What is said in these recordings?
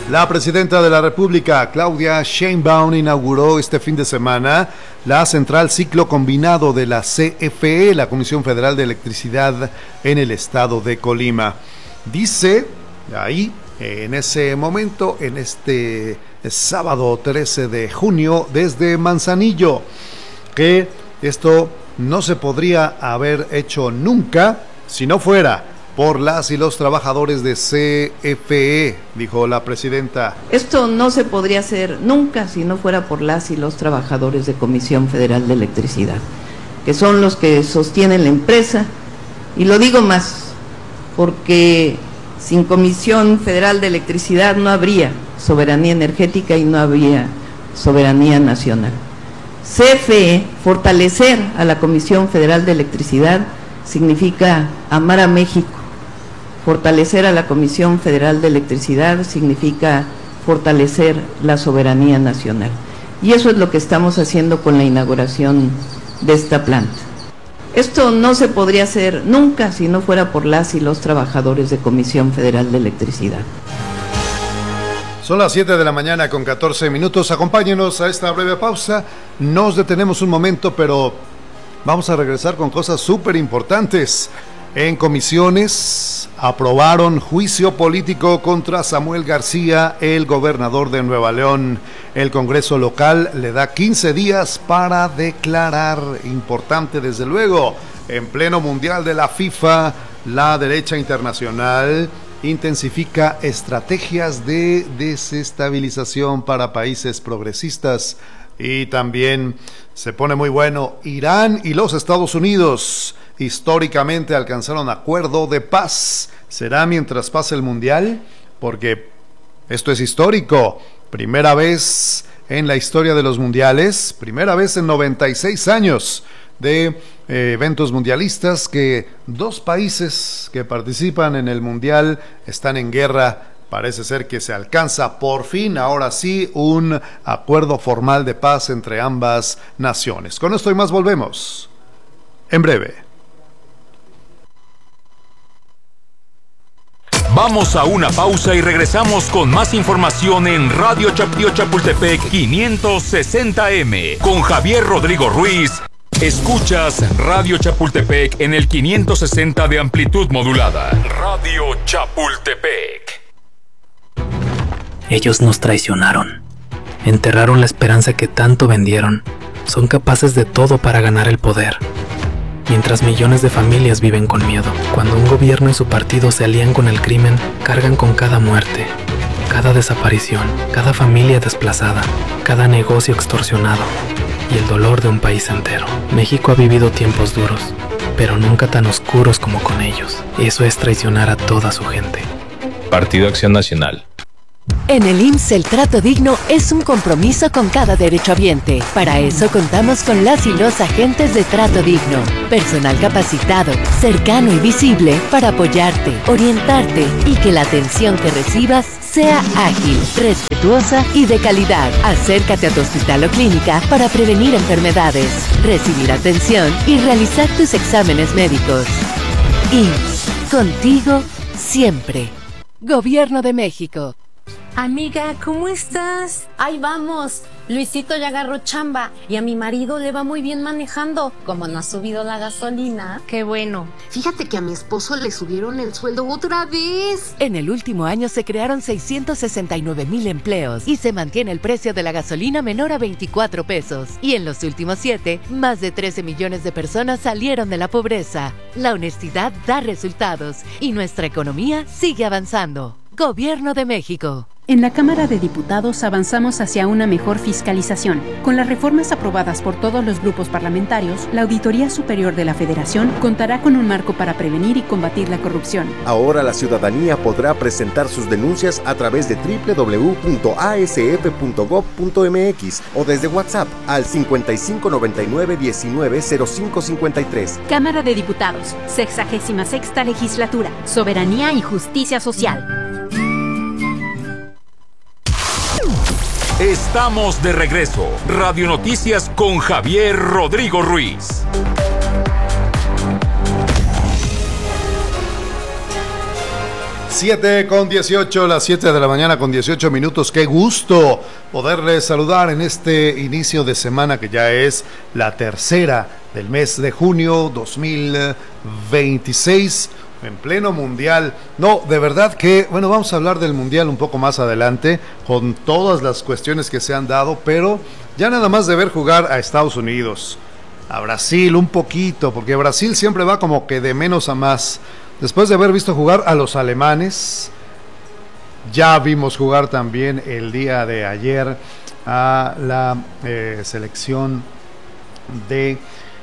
La presidenta de la República, Claudia Sheinbaum, inauguró este fin de semana la central ciclo combinado de la CFE, la Comisión Federal de Electricidad, en el estado de Colima. Dice ahí, en ese momento, en este sábado 13 de junio, desde Manzanillo, que esto no se podría haber hecho nunca si no fuera por las y los trabajadores de CFE, dijo la presidenta. Esto no se podría hacer nunca si no fuera por las y los trabajadores de Comisión Federal de Electricidad, que son los que sostienen la empresa, y lo digo más, porque sin Comisión Federal de Electricidad no habría soberanía energética y no habría soberanía nacional. CFE, fortalecer a la Comisión Federal de Electricidad, significa amar a México. Fortalecer a la Comisión Federal de Electricidad significa fortalecer la soberanía nacional. Y eso es lo que estamos haciendo con la inauguración de esta planta. Esto no se podría hacer nunca si no fuera por las y los trabajadores de Comisión Federal de Electricidad. Son las 7 de la mañana con 14 minutos. Acompáñenos a esta breve pausa. Nos detenemos un momento, pero vamos a regresar con cosas súper importantes. En comisiones aprobaron juicio político contra Samuel García, el gobernador de Nuevo León. El Congreso local le da 15 días para declarar. Importante, desde luego. En pleno mundial de la FIFA, la derecha internacional intensifica estrategias de desestabilización para países progresistas. Y también se pone muy bueno. Irán y los Estados Unidos históricamente alcanzaron acuerdo de paz. ¿Será mientras pase el mundial? Porque esto es histórico. Primera vez en la historia de los mundiales, primera vez en 96 años de eventos mundialistas, que dos países que participan en el mundial están en guerra. Parece ser que se alcanza por fin, ahora sí, un acuerdo formal de paz entre ambas naciones. Con esto y más volvemos en breve. Vamos a una pausa y regresamos con más información en Radio Chapío Chapultepec 560M con Javier Rodrigo Ruiz. Escuchas Radio Chapultepec en el 560 de amplitud modulada. Radio Chapultepec. Ellos nos traicionaron, enterraron la esperanza que tanto vendieron, son capaces de todo para ganar el poder. Mientras millones de familias viven con miedo, cuando un gobierno y su partido se alían con el crimen, cargan con cada muerte, cada desaparición, cada familia desplazada, cada negocio extorsionado y el dolor de un país entero. México ha vivido tiempos duros, pero nunca tan oscuros como con ellos. Eso es traicionar a toda su gente. Partido Acción Nacional. En el IMSS el trato digno es un compromiso con cada derechohabiente. Para eso contamos con las y los agentes de trato digno. Personal capacitado, cercano y visible para apoyarte, orientarte y que la atención que recibas sea ágil, respetuosa y de calidad. Acércate a tu hospital o clínica para prevenir enfermedades, recibir atención y realizar tus exámenes médicos. IMSS, contigo siempre. Gobierno de México. Amiga, ¿cómo estás? Ahí vamos. Luisito ya agarró chamba y a mi marido le va muy bien manejando. Como no ha subido la gasolina. Qué bueno. Fíjate que a mi esposo le subieron el sueldo otra vez. En el último año se crearon 669,000 empleos y se mantiene el precio de la gasolina menor a 24 pesos. Y en los últimos 7, más de 13 millones de personas salieron de la pobreza. La honestidad da resultados y nuestra economía sigue avanzando. Gobierno de México. En la Cámara de Diputados avanzamos hacia una mejor fiscalización. Con las reformas aprobadas por todos los grupos parlamentarios, la Auditoría Superior de la Federación contará con un marco para prevenir y combatir la corrupción. Ahora la ciudadanía podrá presentar sus denuncias a través de www.asf.gov.mx o desde WhatsApp al 5599-190553. Cámara de Diputados, 66ª Legislatura, Soberanía y Justicia Social. Estamos de regreso. Radio Noticias con Javier Rodrigo Ruiz. 7:18, las 7 de la mañana con 18 minutos. Qué gusto poderles saludar en este inicio de semana que ya es la tercera del mes de junio 2026, en pleno mundial. No, de verdad que, bueno, vamos a hablar del mundial un poco más adelante con todas las cuestiones que se han dado, pero ya nada más de ver jugar a Estados Unidos, a Brasil un poquito, porque Brasil siempre va como que de menos a más. Después de haber visto jugar a los alemanes, ya vimos jugar también el día de ayer a la selección de,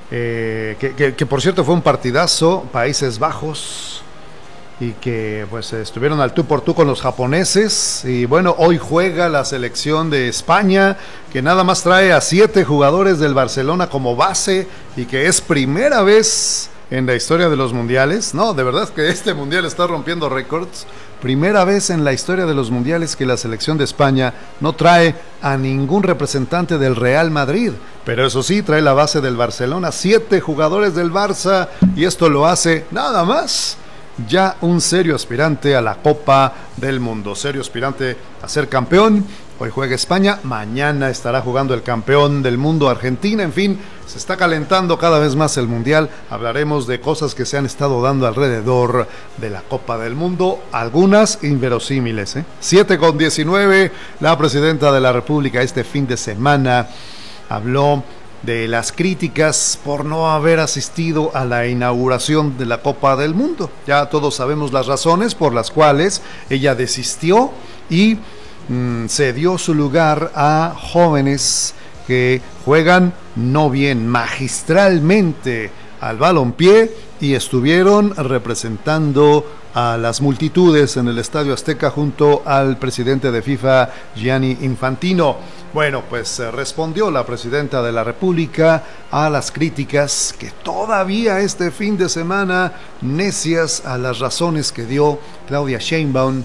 que por cierto fue un partidazo, Países Bajos, y que pues estuvieron al tú por tú con los japoneses. Y bueno, hoy juega la selección de España, que nada más trae a 7 jugadores del Barcelona como base, y que es primera vez en la historia de los mundiales. No, de verdad que este mundial está rompiendo récords. Primera vez en la historia de los mundiales que la selección de España no trae a ningún representante del Real Madrid, pero eso sí, trae la base del Barcelona, 7 jugadores del Barça, y esto lo hace nada más ya un serio aspirante a la Copa del Mundo, serio aspirante a ser campeón. Hoy juega España, mañana estará jugando el campeón del mundo, Argentina. En fin, se está calentando cada vez más el mundial. Hablaremos de cosas que se han estado dando alrededor de la Copa del Mundo, algunas inverosímiles. 7:19, la presidenta de la República este fin de semana habló de las críticas por no haber asistido a la inauguración de la Copa del Mundo. Ya todos sabemos las razones por las cuales ella desistió y cedió su lugar a jóvenes que juegan no bien, magistralmente al balompié, y estuvieron representando a las multitudes en el Estadio Azteca junto al presidente de FIFA, Gianni Infantino. Bueno, pues respondió la presidenta de la República a las críticas que todavía este fin de semana, necias a las razones que dio Claudia Sheinbaum,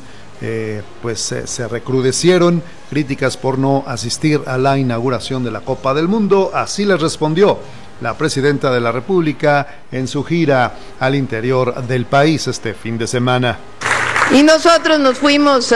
se recrudecieron, críticas por no asistir a la inauguración de la Copa del Mundo. Así les respondió la presidenta de la República en su gira al interior del país este fin de semana. Y nosotros nos fuimos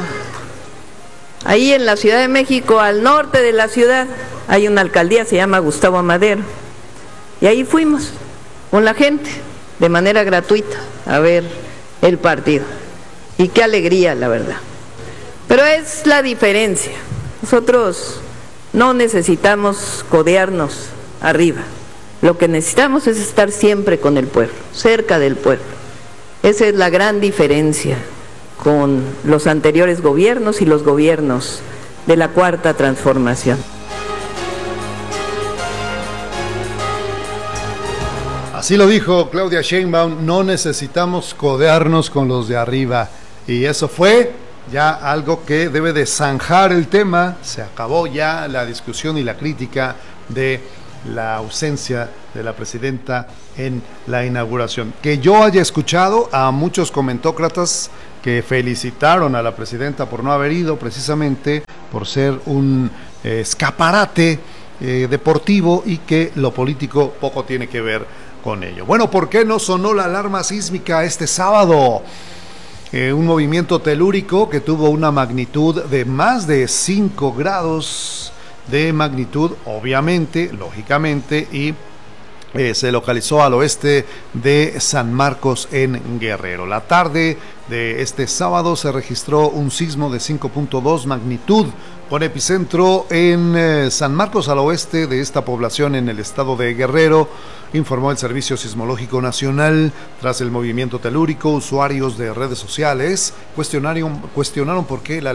ahí en la Ciudad de México, al norte de la ciudad, hay una alcaldía, se llama Gustavo Amadero, y ahí fuimos con la gente, de manera gratuita, a ver el partido. Y qué alegría, la verdad. Pero es la diferencia. Nosotros no necesitamos codearnos arriba. Lo que necesitamos es estar siempre con el pueblo, cerca del pueblo. Esa es la gran diferencia con los anteriores gobiernos y los gobiernos de la Cuarta Transformación. Así lo dijo Claudia Sheinbaum, no necesitamos codearnos con los de arriba. Y eso fue ya algo que debe de zanjar el tema. Se acabó ya la discusión y la crítica de la ausencia de la presidenta en la inauguración. Que yo haya escuchado a muchos comentócratas que felicitaron a la presidenta por no haber ido, precisamente por ser un escaparate deportivo, y que lo político poco tiene que ver con ello. Bueno, ¿por qué no sonó la alarma sísmica este sábado? Un movimiento telúrico que tuvo una magnitud de más de 5 grados de magnitud, obviamente, lógicamente, y se localizó al oeste de San Marcos en Guerrero. La tarde de este sábado se registró un sismo de 5.2 magnitud con epicentro en San Marcos, al oeste de esta población en el estado de Guerrero, informó el Servicio Sismológico Nacional. Tras el movimiento telúrico, usuarios de redes sociales cuestionaron por qué la